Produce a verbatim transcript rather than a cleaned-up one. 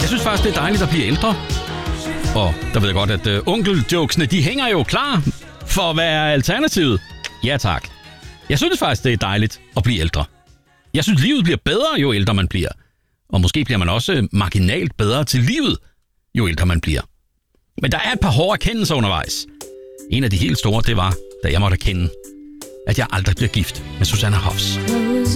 Jeg synes faktisk, det er dejligt at blive ældre. Og der ved jeg godt, at uh, onkeljokesene, de hænger jo klar for at være alternativet. Ja tak. Jeg synes faktisk, det er dejligt at blive ældre. Jeg synes, livet bliver bedre, jo ældre man bliver. Og måske bliver man også marginalt bedre til livet, jo ældre man bliver. Men der er et par hårde erkendelser undervejs. En af de helt store, det var, da jeg måtte erkende, at jeg aldrig bliver gift med Susanna Hoffs.